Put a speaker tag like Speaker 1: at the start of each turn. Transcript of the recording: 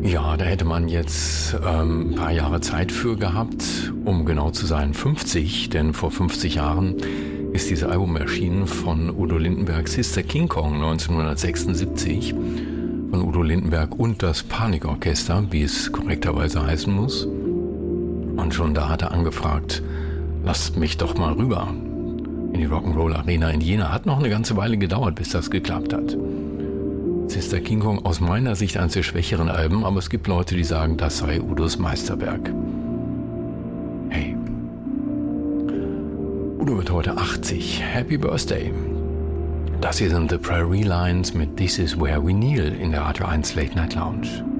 Speaker 1: Ja, da hätte man jetzt ein paar Jahre Zeit für gehabt, um genau zu sein 50, denn vor 50 Jahren ist dieses Album erschienen von Udo Lindenberg, Sister King Kong 1976, von Udo Lindenberg und das Panikorchester, wie es korrekterweise heißen muss. Und schon da hat er angefragt, lasst mich doch mal rüber in die Rock'n'Roll Arena in Jena. Hat noch eine ganze Weile gedauert, bis das geklappt hat. Sister King Kong aus meiner Sicht eines der schwächeren Alben, aber es gibt Leute, die sagen, das sei Udos Meisterwerk. Hey. Udo wird heute 80. Happy Birthday. Das hier sind The Prairie Lines mit This Is Where We Kneel in der Radio 1 Late Night Lounge.